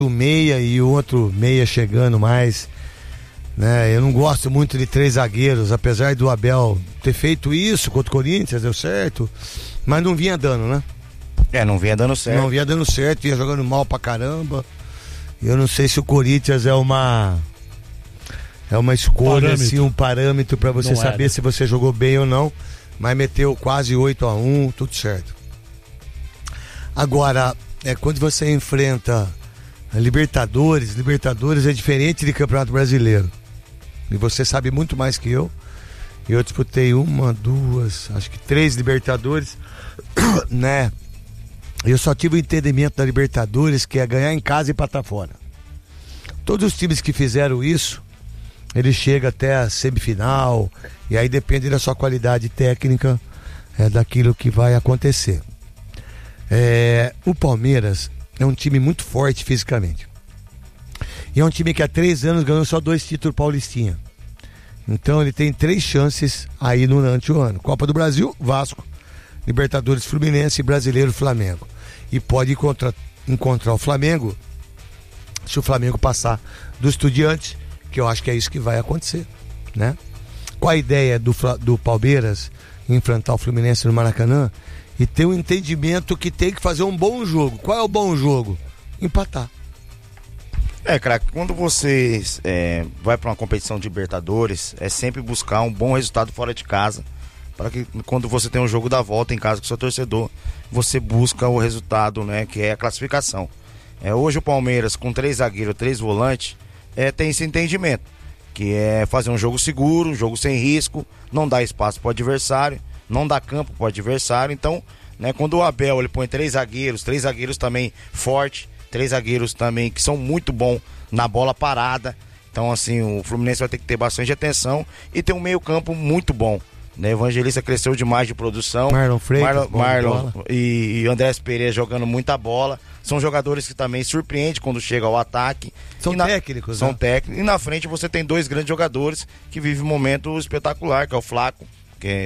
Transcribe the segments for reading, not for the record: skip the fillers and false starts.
o meia e o outro meia chegando mais, né? Eu não gosto muito de 3 zagueiros, apesar do Abel ter feito isso contra o Corinthians, deu certo, mas não vinha dando, né? Não vinha dando certo. Não vinha dando certo, ia jogando mal pra caramba. Eu não sei se o Corinthians é uma escolha, assim, um parâmetro pra você saber se você jogou bem ou não, mas meteu quase 8-1, tudo certo. Agora, quando você enfrenta a Libertadores é diferente de Campeonato Brasileiro. E você sabe muito mais que eu. Eu disputei 1, 2, acho que 3 Libertadores, né? Eu só tive o entendimento da Libertadores, que é ganhar em casa e empatar fora. Todos os times que fizeram isso, ele chega até a semifinal, e aí depende da sua qualidade técnica, daquilo que vai acontecer. O Palmeiras é um time muito forte fisicamente. E é um time que há 3 anos ganhou só 2 títulos paulistinha. Então ele tem 3 chances aí durante o ano: Copa do Brasil, Vasco, Libertadores, Fluminense e Brasileiro, Flamengo. E pode encontrar o Flamengo se o Flamengo passar do Estudiantes, que eu acho que é isso que vai acontecer, né? Qual a ideia do Palmeiras enfrentar o Fluminense no Maracanã? E ter um entendimento que tem que fazer um bom jogo. Qual é o bom jogo? Empatar. Craque, quando você vai para uma competição de Libertadores, é sempre buscar um bom resultado fora de casa, para que quando você tem um jogo da volta em casa com o seu torcedor, você busca o resultado, né, que é a classificação. Hoje o Palmeiras, com 3 zagueiros, 3 volantes, tem esse entendimento, que é fazer um jogo seguro, um jogo sem risco, não dar espaço para o adversário, não dá campo para o adversário. Então, né, quando o Abel ele põe 3 zagueiros também fortes, 3 zagueiros também que são muito bons na bola parada. Então, assim, o Fluminense vai ter que ter bastante atenção e ter um meio campo muito bom, né? Evangelista cresceu demais de produção, Marlon Freitas, Marlon e Andrés Pereira jogando muita bola. São jogadores que também surpreendem quando chega ao ataque. São técnicos. São técnicos. E na frente você tem 2 grandes jogadores que vivem um momento espetacular, que é o Flaco, que é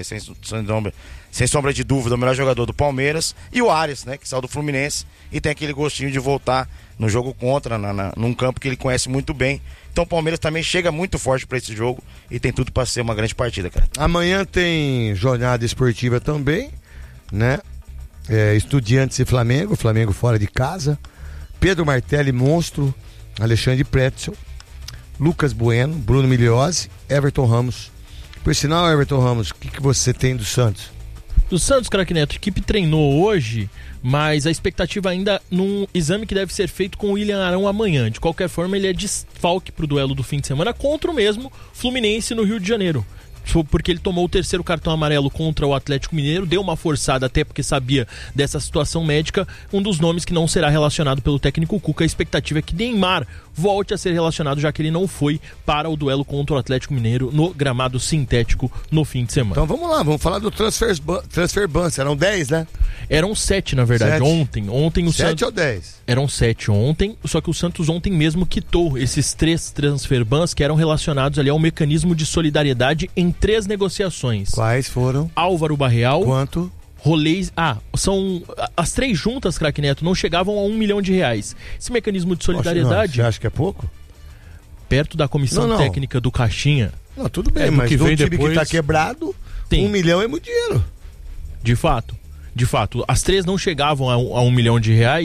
sem sombra de dúvida o melhor jogador do Palmeiras, e o Arias, né, que saiu do Fluminense e tem aquele gostinho de voltar no jogo contra, num campo que ele conhece muito bem. Então o Palmeiras também chega muito forte para esse jogo e tem tudo para ser uma grande partida, cara. Amanhã tem jornada esportiva também, né? Estudiantes e Flamengo fora de casa, Pedro Martelli, monstro, Alexandre Pretzel, Lucas Bueno, Bruno Migliozzi, Everton Ramos. Por sinal, Everton Ramos, o que você tem do Santos? Do Santos, craque Neto, a equipe treinou hoje, mas a expectativa ainda num exame que deve ser feito com o William Arão amanhã. De qualquer forma, ele é desfalque pro duelo do fim de semana contra o mesmo Fluminense no Rio de Janeiro. Porque ele tomou o 3º cartão amarelo contra o Atlético Mineiro, deu uma forçada até porque sabia dessa situação médica. Um dos nomes que não será relacionado pelo técnico Cuca, a expectativa é que Neymar volte a ser relacionado, já que ele não foi para o duelo contra o Atlético Mineiro no gramado sintético no fim de semana. Então vamos lá, vamos falar do transfer ban. Eram 10, né? Eram 7, na verdade, 7. Ontem o 7 Santos... ou 10? Eram 7 ontem, só que o Santos ontem mesmo quitou esses 3 transfer bans que eram relacionados ali ao mecanismo de solidariedade em 3 negociações. Quais foram? Álvaro Barreal. Quanto? Rolês. São. As 3 juntas, craque Neto, não chegavam a R$1 milhão. Esse mecanismo de solidariedade. Você acha que é pouco? Perto da comissão técnica do Caixinha. Não, tudo bem, mas que vem time depois... que tá quebrado, R$1 milhão é muito dinheiro. De fato, as 3 não chegavam a R$1 milhão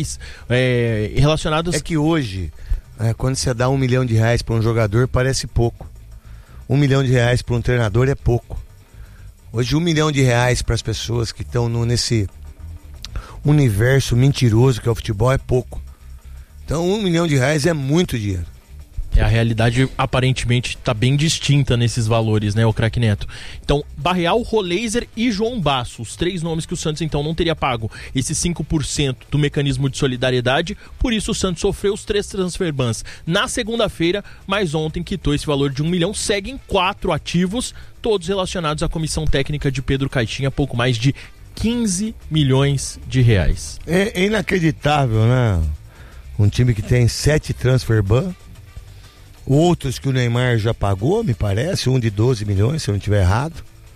relacionadas... É que hoje, quando você dá R$1 milhão para um jogador, parece pouco. R$1 milhão para um treinador é pouco. Hoje R$1 milhão para as pessoas que estão nesse universo mentiroso que é o futebol é pouco. Então R$1 milhão é muito dinheiro. A realidade aparentemente está bem distinta nesses valores, né, o craque Neto? Então, Barreal, Roleiser e João Basso, os 3 nomes que o Santos então não teria pago esses 5% do mecanismo de solidariedade, por isso o Santos sofreu os 3 transfer bans na segunda-feira, mas ontem quitou esse valor de R$1 milhão, seguem 4 ativos, todos relacionados à comissão técnica de Pedro Caixinha, pouco mais de R$15 milhões. É inacreditável, né? Um time que tem 7 transfer ban, outros que o Neymar já pagou, me parece, um de 12 milhões, se eu não estiver errado.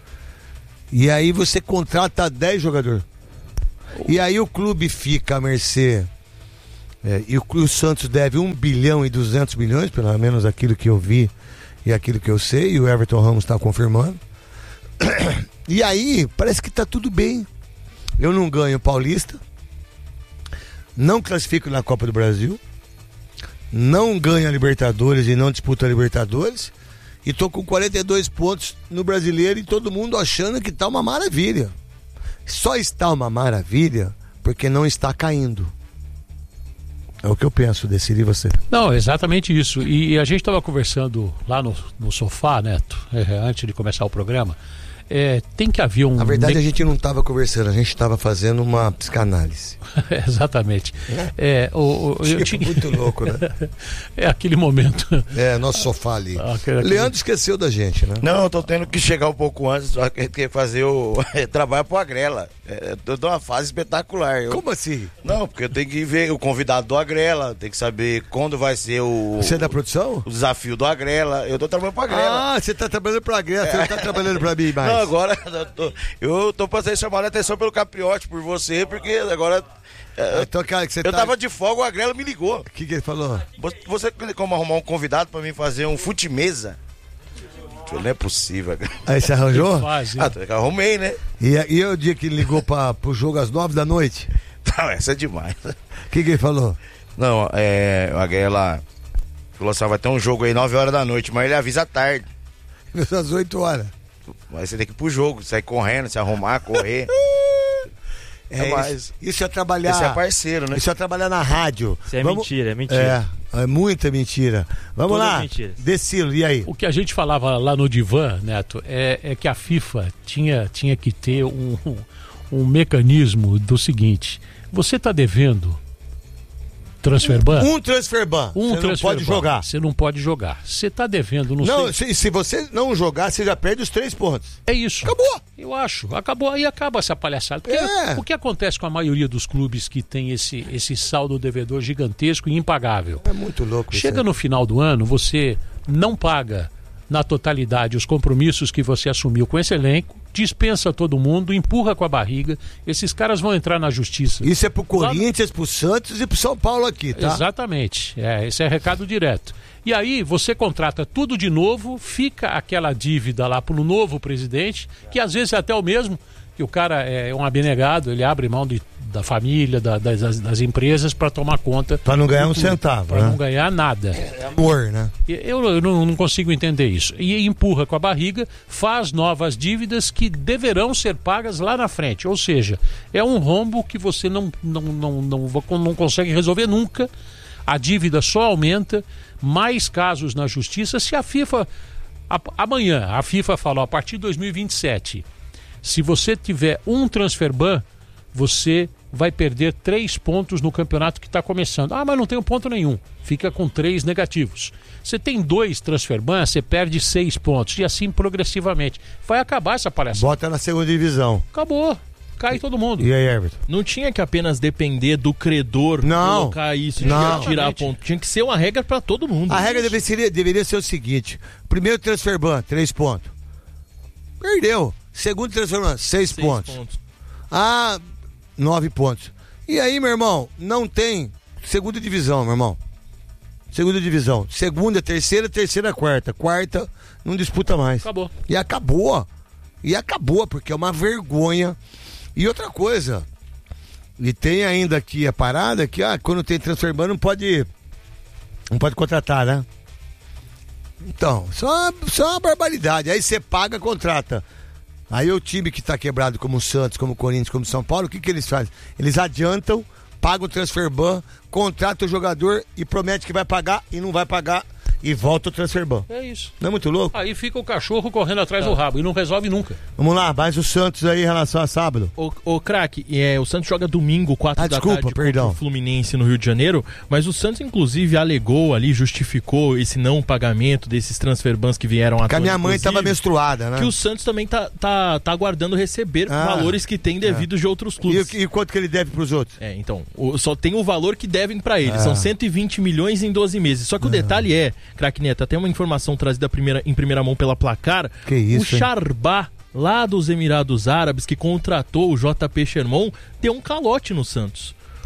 E aí você contrata 10 jogadores. E aí o clube fica à mercê E o Santos deve 1 bilhão e 200 milhões, pelo menos aquilo que eu vi e aquilo que eu sei, e o Everton Ramos está confirmando. E aí, parece que está tudo bem. Eu não ganho Paulista, não classifico na Copa do Brasil, não ganho a Libertadores e não disputo a Libertadores, e tô com 42 pontos no Brasileiro e todo mundo achando que tá uma maravilha. Só está uma maravilha porque não está caindo. É o que eu penso, Decidi, você. Não, exatamente isso. E a gente estava conversando lá no sofá, Neto, antes de começar o programa. Tem que haver um... Na verdade, a gente não estava conversando, a gente estava fazendo uma psicanálise. Exatamente. Muito louco, né? É aquele momento. Nosso sofá ali. Leandro esqueceu da gente, né? Não, eu tô tendo que chegar um pouco antes, só que fazer o trabalho pro Agrela. Eu tô numa fase espetacular. Como assim? Não, porque eu tenho que ver o convidado do Agrela, tem que saber quando vai ser o... Você é da produção? O desafio do Agrela. Eu tô trabalhando pro Agrela. Ah, você tá trabalhando pro Agrela, você não tá trabalhando pra mim mais. Não, agora eu tô passando chamando a atenção pelo Capriotti, por você, porque agora... Então, cara, que você eu tava de folga, o Agrela me ligou. O que ele falou? Você tem como arrumar um convidado pra mim fazer um fute-mesa? Não é possível. Aí você arranjou? Arrumei, né? E o dia que ele ligou pro jogo às 9 da noite? Não, essa é demais. O que ele falou? Não, o Agrela falou assim, vai ter um jogo aí 9 horas da noite, mas ele avisa à tarde. Às 8 horas. Mas você tem que ir pro jogo, sair correndo, se arrumar, correr. Isso é trabalhar. Esse é parceiro, né? Isso é trabalhar na rádio. Isso é mentira, é mentira. É muita mentira. Vamos lá, Decilo, e aí? O que a gente falava lá no divã, Neto, é que a FIFA tinha que ter um mecanismo do seguinte: você está devendo transferban? Um transferban. Você não pode jogar. Você não pode jogar. Você está devendo, não sei. Se você não jogar, você já perde os 3 pontos. É isso. Acabou. Eu acho. Acabou. Aí acaba essa palhaçada. Porque o que acontece com a maioria dos clubes que tem esse saldo devedor gigantesco e impagável? É muito louco. Chega no final do ano, você não paga na totalidade os compromissos que você assumiu com esse elenco, dispensa todo mundo, empurra com a barriga, esses caras vão entrar na justiça. Isso é pro Corinthians, pro Santos e pro São Paulo aqui, tá? Exatamente, esse é recado direto. E aí você contrata tudo de novo, fica aquela dívida lá pro novo presidente, que às vezes é até o mesmo, que o cara é um abnegado, ele abre mão da família, das empresas para tomar conta. Para não ganhar um centavo. Para não ganhar nada. É amor, né? Eu não consigo entender isso. E empurra com a barriga, faz novas dívidas que deverão ser pagas lá na frente. Ou seja, é um rombo que você não consegue resolver nunca. A dívida só aumenta, mais casos na justiça. Se a FIFA... Amanhã, a FIFA falou, a partir de 2027... Se você tiver um transferban, você vai perder 3 pontos no campeonato que está começando. Ah, mas não tem ponto nenhum. Fica com 3 negativos. Você tem 2 transferban, você perde 6 pontos. E assim progressivamente. Vai acabar essa palhaçada. Bota na segunda divisão. Acabou. Cai todo mundo. E aí, Everton? Não tinha que apenas depender do credor colocar isso, tirar ponto. Tinha que ser uma regra para todo mundo. A regra deveria ser o seguinte: primeiro transferban, 3 pontos. Perdeu. Segundo transferban, 6 pontos. 9 pontos. E aí, meu irmão, não tem segunda divisão, meu irmão. Segunda divisão. Segunda, terceira, quarta. Quarta, não disputa mais. Acabou. E acabou, porque é uma vergonha. E outra coisa, e tem ainda aqui a parada que quando tem transferban não pode contratar, né? Então, só uma barbaridade. Aí você paga, contrata. Aí o time que tá quebrado, como o Santos, como o Corinthians, como o São Paulo, o que eles fazem? Eles adiantam, pagam o transferban, contratam o jogador e promete que vai pagar e não vai pagar e volta o transferban. É isso. Não é muito louco? Aí fica o cachorro correndo atrás do rabo e não resolve nunca. Vamos lá, mais o Santos aí em relação a sábado. Ô craque, o Santos joga domingo, 4 da tarde contra o Fluminense no Rio de Janeiro, mas o Santos inclusive alegou ali, justificou esse não pagamento desses transferbans que vieram à tona. Porque a minha mãe estava menstruada, né? Que o Santos também tá aguardando receber valores que tem devidos de outros clubes. E quanto que ele deve pros outros? Então, só tem o valor que devem para eles, são 120 milhões em 12 meses. Só que o detalhe craque Neto, até uma informação trazida em primeira mão pela Placar, que isso, o Charbá, lá dos Emirados Árabes, que contratou o JP Sherman, tem um calote no Santos.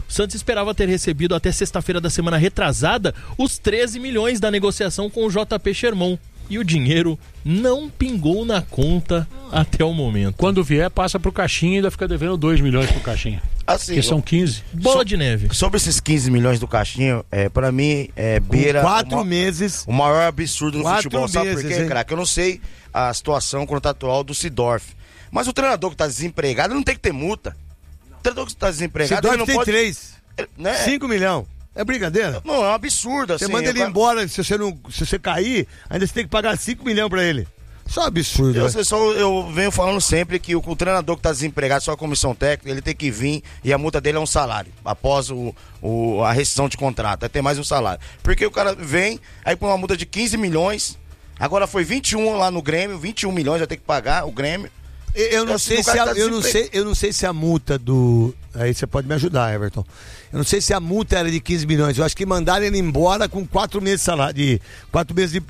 O Santos esperava ter recebido até sexta-feira da semana retrasada os 13 milhões da negociação com o JP Sherman. E o dinheiro não pingou na conta até o momento. Quando vier, passa pro Caixinha e ainda fica devendo 2 milhões pro Caixinha. Assim, que são 15. Bola de neve. Sobre esses 15 milhões do Caixinha, pra mim, beira... 4 meses. O maior absurdo no 4 futebol. Sabe por meses, quê, craque? Eu não sei a situação contratual do Sidorf. Mas o treinador que tá desempregado não tem que ter multa. O treinador que tá desempregado, Sidorf ele não tem pode... 3. Né? 5 milhões. É brincadeira? Não, é um absurdo, assim. Você manda ele embora, se você cair, ainda você tem que pagar 5 milhões pra ele. Isso é um absurdo. Eu venho falando sempre que o treinador que tá desempregado, só a comissão técnica, ele tem que vir e a multa dele é um salário. Após a rescisão de contrato, vai ter mais um salário. Porque o cara vem, aí põe uma multa de 15 milhões, agora foi 21 lá no Grêmio, 21 milhões vai ter que pagar o Grêmio. Eu não sei se a multa do... Aí você pode me ajudar, Everton. Eu não sei se a multa era de 15 milhões. Eu acho que mandaram ele embora com 4 meses de salário. 4 meses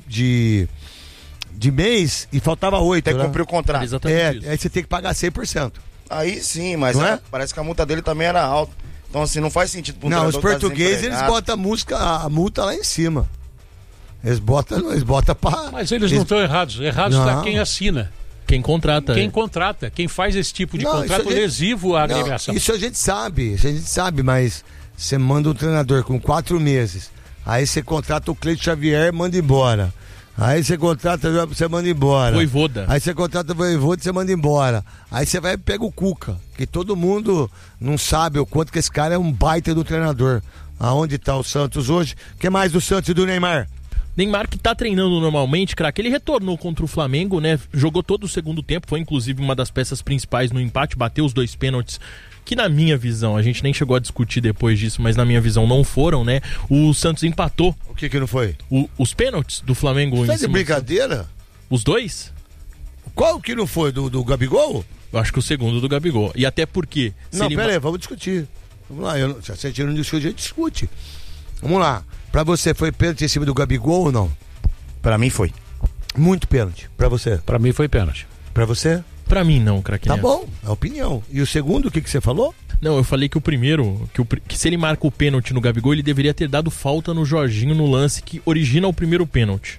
de mês e faltava 8. Tem que cumprir o contrato. Exatamente isso. Aí você tem que pagar 100%. Aí sim, mas parece que a multa dele também era alta. Então assim, não faz sentido pro Não, os treinador que tá portugueses, eles botam a multa lá em cima. Eles botam pra... Mas eles não estão errados. Errados está quem assina. Quem contrata. Quem contrata, quem faz esse tipo de contrato lesivo à agremiação. Isso a gente sabe, mas você manda um treinador com 4 meses, aí você contrata o Cleiton Xavier e manda embora. Aí você contrata, você manda embora. Voivoda. Aí você contrata o Voivoda e você manda embora. Aí você vai e pega o Cuca, que todo mundo não sabe o quanto que esse cara é um baita do treinador. Aonde tá o Santos hoje? O que mais do Santos e do Neymar? Neymar, que tá treinando normalmente, craque, ele retornou contra o Flamengo, né? Jogou todo o segundo tempo, foi inclusive uma das peças principais no empate, bateu os 2 pênaltis, que na minha visão, a gente nem chegou a discutir depois disso, mas na minha visão não foram, né? O Santos empatou. O que não foi? Os pênaltis do Flamengo. Tá de brincadeira? Os 2? Qual que não foi? Do Gabigol? Eu acho que o segundo do Gabigol. E até porque... Não, pera aí, vamos discutir. Vamos lá, se a gente não discute, a gente discute. Vamos lá. Pra você, foi pênalti em cima do Gabigol ou não? Pra mim foi. Muito pênalti. Pra você? Pra mim foi pênalti. Pra você? Pra mim não, craque. Tá bom, é a opinião. E o segundo, o que você falou? Não, eu falei que o primeiro, que se ele marca o pênalti no Gabigol, ele deveria ter dado falta no Jorginho no lance que origina o primeiro pênalti.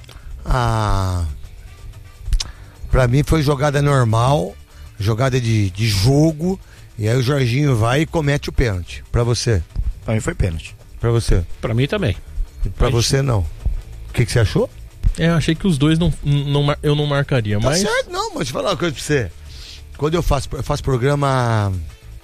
Pra mim foi jogada normal, jogada de jogo, e aí o Jorginho vai e comete o pênalti. Pra você? Pra mim foi pênalti. Pra você? Pra mim também. Pra você não. O que você achou? Eu achei que os dois eu não marcaria, tá mas... Tá certo, não, mas deixa eu falar uma coisa pra você. Quando eu faço programa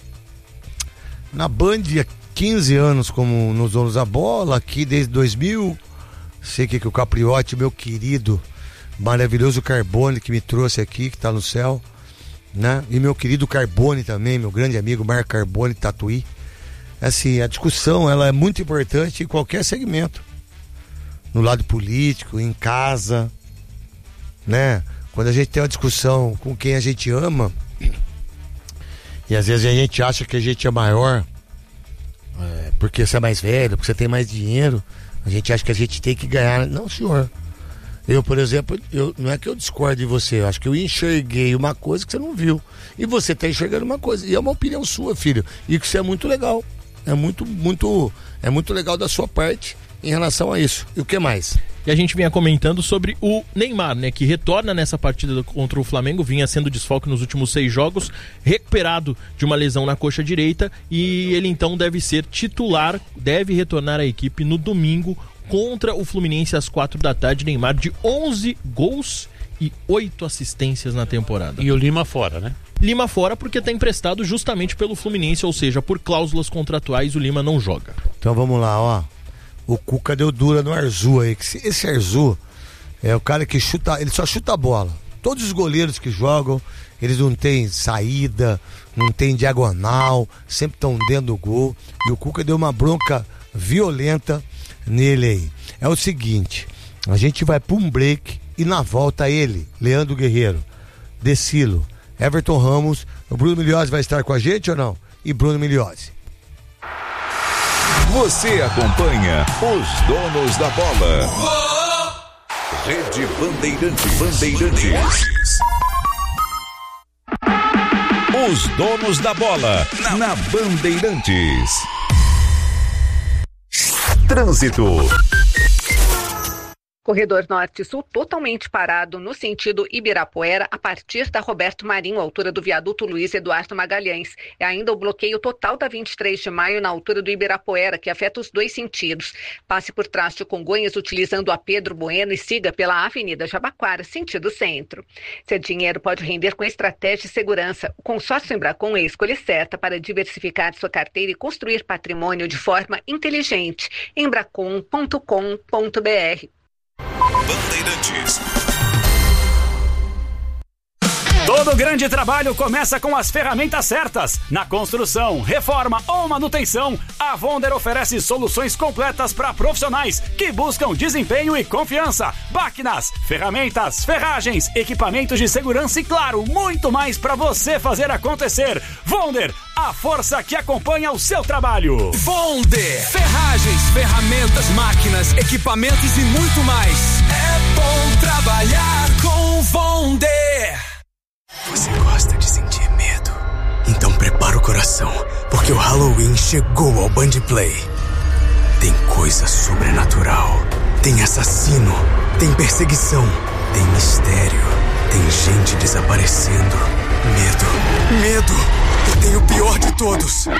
na Band há 15 anos, como nos Donos da Bola, aqui desde 2000, sei que o Capriotti, meu querido, maravilhoso Carbone, que me trouxe aqui, que tá no céu, né? E meu querido Carbone também, meu grande amigo Marco Carbone, Tatuí. Assim, a discussão, ela é muito importante em qualquer segmento. No lado político, em casa, né? Quando a gente tem uma discussão com quem a gente ama, e às vezes a gente acha que a gente é maior, porque você é mais velho, porque você tem mais dinheiro, a gente acha que a gente tem que ganhar. Não, senhor. Eu, por exemplo, não é que eu discordo de você, eu acho que eu enxerguei uma coisa que você não viu. E você está enxergando uma coisa, e é uma opinião sua, filho. E isso é muito legal. É muito legal da sua parte em relação a isso. E o que mais? E a gente vinha comentando sobre o Neymar, né? Que retorna nessa partida contra o Flamengo, vinha sendo desfalque nos últimos 6 jogos, recuperado de uma lesão na coxa direita, e ele então deve ser titular, deve retornar à equipe no domingo contra o Fluminense às 4 da tarde. Neymar de 11 gols e 8 assistências na temporada. E o Lima fora, né? Lima fora porque está emprestado justamente pelo Fluminense, ou seja, por cláusulas contratuais o Lima não joga. Então vamos lá, ó. O Cuca deu dura no Arzu aí. Esse Arzu é o cara que chuta, ele só chuta a bola. Todos os goleiros que jogam, eles não têm saída, não tem diagonal, sempre estão dentro do gol. E o Cuca deu uma bronca violenta nele aí. É o seguinte, a gente vai para um break e na volta ele, Leandro Guerreiro, Decilo, Everton Ramos, o Bruno Milhozzi vai estar com a gente ou não? E Bruno Milhozzi. Você acompanha os Donos da Bola. Rede Bandeirantes. Os donos da bola, na Bandeirantes. Trânsito. Corredor Norte-Sul totalmente parado no sentido Ibirapuera, a partir da Roberto Marinho, altura do viaduto Luiz Eduardo Magalhães. É ainda o bloqueio total da 23 de maio na altura do Ibirapuera, que afeta os dois sentidos. Passe por trás de Congonhas utilizando a Pedro Bueno e siga pela Avenida Jabaquara, sentido centro. Seu dinheiro pode render com estratégia e segurança. O consórcio Embracon é a escolha certa para diversificar sua carteira e construir patrimônio de forma inteligente. Embracon.com.br. Bandeirantes. Todo grande trabalho começa com as ferramentas certas. Na construção, reforma ou manutenção, a Vonder oferece soluções completas para profissionais que buscam desempenho e confiança. Máquinas, ferramentas, ferragens, equipamentos de segurança e, claro, muito mais para você fazer acontecer. Vonder, a força que acompanha o seu trabalho. Vonder, ferragens, ferramentas, máquinas, equipamentos e muito mais. É bom trabalhar com Vonder. Você gosta de sentir medo? Então prepara o coração, porque o Halloween chegou ao Band Play. Tem coisa sobrenatural, tem assassino, tem perseguição, tem mistério, tem gente desaparecendo. Medo. E tem o pior de todos.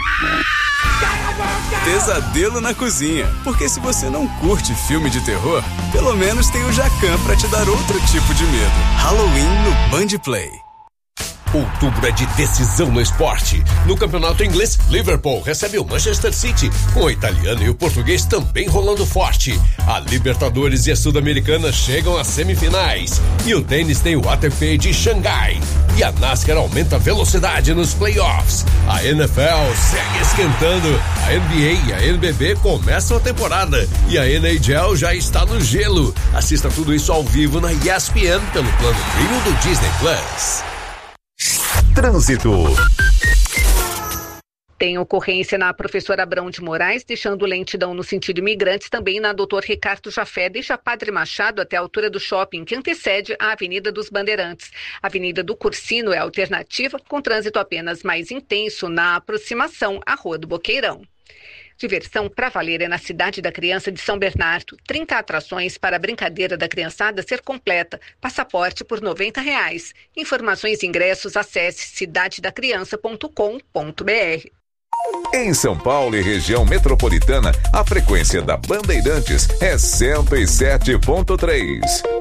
Pesadelo na cozinha. Porque se você não curte filme de terror, pelo menos tem o Jacan pra te dar outro tipo de medo. Halloween no Band Play. Outubro é de decisão no esporte. No campeonato inglês, Liverpool recebe o Manchester City, com o italiano e o português também rolando forte. A Libertadores e a Sul-Americana chegam às semifinais. E o tênis tem o ATP de Xangai. E a NASCAR aumenta a velocidade nos playoffs. A NFL segue esquentando. A NBA e a NBB começam a temporada. E a NHL já está no gelo. Assista tudo isso ao vivo na ESPN pelo plano premium do Disney Plus. Trânsito. Tem ocorrência na Professora Abrão de Moraes, deixando lentidão no sentido imigrantes, também na Dr. Ricardo Jafé, deixa Padre Machado até a altura do shopping, que antecede a Avenida dos Bandeirantes. A Avenida do Cursino é a alternativa, com trânsito apenas mais intenso na aproximação à Rua do Boqueirão. Diversão pra valer é na Cidade da Criança de São Bernardo. 30 atrações para a brincadeira da criançada ser completa. Passaporte por R$90. Informações e ingressos, acesse cidadedacriança.com.br. Em São Paulo e região metropolitana, a frequência da Bandeirantes é 107.3.